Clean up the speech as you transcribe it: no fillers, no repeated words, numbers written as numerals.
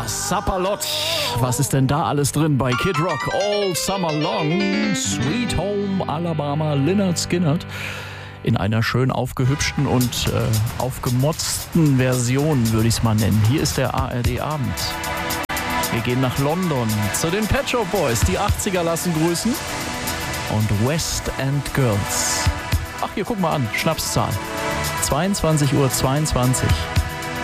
Sapperlot. Was ist denn da alles drin bei Kid Rock? All Summer Long, Sweet Home Alabama, Lynyrd Skynyrd. In einer schön aufgehübschten und aufgemotzten Version, würde ich es mal nennen. Hier ist der ARD-Abend. Wir gehen nach London zu den Pet Shop Boys. Die 80er lassen grüßen. Und West End Girls. Ach, hier, guck mal an. Schnapszahl. 22:22 Uhr.